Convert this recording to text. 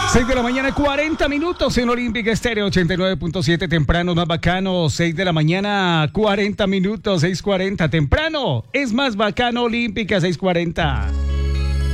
6 de la mañana, 40 minutos en Olímpica Estéreo 89.7, temprano más bacano. 6 de la mañana, 40 minutos, 6:40, temprano es más bacano. Olímpica 6:40.